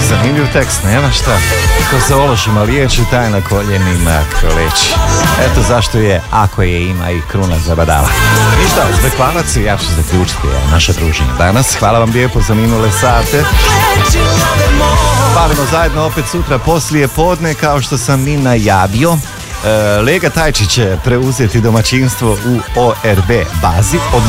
Zanimljiv tekst, nema šta. Ko se ološima liječi, taj na koljenima kroleći. Eto zašto je, ako je ima, i kruna zabadava. Ništa, Zbekvanac, ja ću zaključiti naše druženje danas. Hvala vam lijepo za minule sate. Palimo zajedno opet sutra poslije podne, kao što sam i najavio. Lega Tajčić će preuzeti domaćinstvo u ORB bazi od